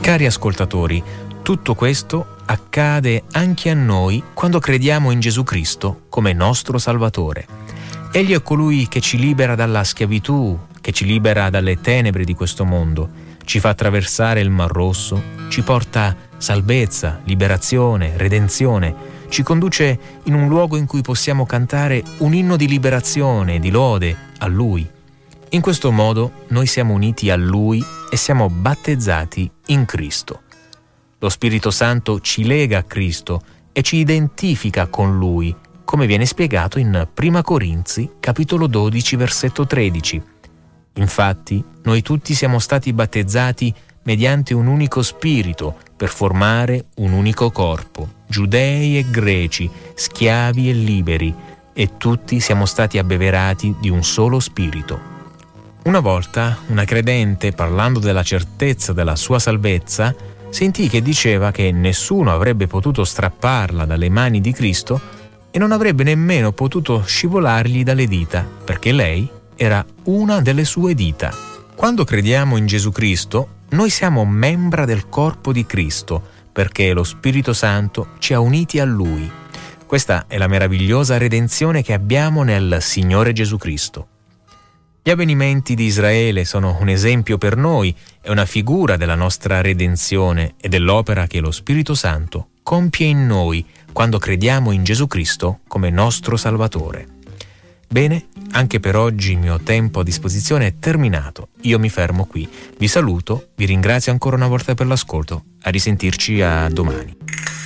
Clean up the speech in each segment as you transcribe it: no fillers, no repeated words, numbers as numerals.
Cari ascoltatori, tutto questo accade anche a noi quando crediamo in Gesù Cristo come nostro Salvatore. Egli è colui che ci libera dalla schiavitù, che ci libera dalle tenebre di questo mondo, ci fa attraversare il Mar Rosso, ci porta salvezza, liberazione, redenzione, ci conduce in un luogo in cui possiamo cantare un inno di liberazione, di lode a Lui. In questo modo noi siamo uniti a Lui e siamo battezzati in Cristo. Lo Spirito Santo ci lega a Cristo e ci identifica con Lui, come viene spiegato in 1 Corinzi, capitolo 12, versetto 13. Infatti, noi tutti siamo stati battezzati mediante un unico Spirito per formare un unico corpo, giudei e greci, schiavi e liberi, e tutti siamo stati abbeverati di un solo Spirito. Una volta una credente, parlando della certezza della sua salvezza, sentì che diceva che nessuno avrebbe potuto strapparla dalle mani di Cristo e non avrebbe nemmeno potuto scivolargli dalle dita, perché lei era una delle sue dita. Quando crediamo in Gesù Cristo, noi siamo membra del corpo di Cristo, perché lo Spirito Santo ci ha uniti a Lui. Questa è la meravigliosa redenzione che abbiamo nel Signore Gesù Cristo. Gli avvenimenti di Israele sono un esempio per noi e una figura della nostra redenzione e dell'opera che lo Spirito Santo compie in noi quando crediamo in Gesù Cristo come nostro Salvatore. Bene, anche per oggi il mio tempo a disposizione è terminato. Io mi fermo qui. Vi saluto, vi ringrazio ancora una volta per l'ascolto. A risentirci a domani.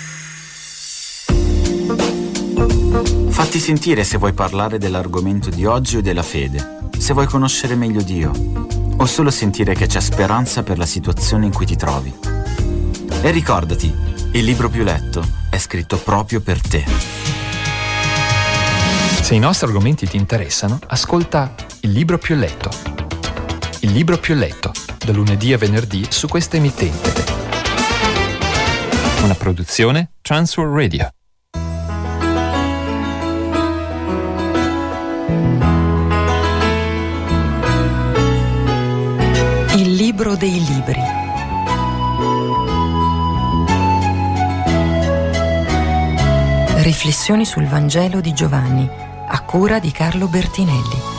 Fatti sentire se vuoi parlare dell'argomento di oggi o della fede, se vuoi conoscere meglio Dio, o solo sentire che c'è speranza per la situazione in cui ti trovi. E ricordati, il libro più letto è scritto proprio per te. Se i nostri argomenti ti interessano, ascolta Il libro più letto. Il libro più letto, da lunedì a venerdì su questa emittente. Una produzione Transworld Radio. Il libro dei libri. Riflessioni sul Vangelo di Giovanni, a cura di Carlo Bertinelli.